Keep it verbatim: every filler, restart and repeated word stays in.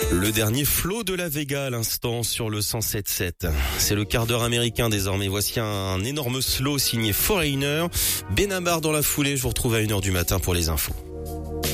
Le dernier flot de la Vega à l'instant sur le cent sept sept. C'est le quart d'heure américain désormais. Voici un énorme slow signé Foreigner. Benabar dans la foulée. Je vous retrouve à une heure du matin pour les infos.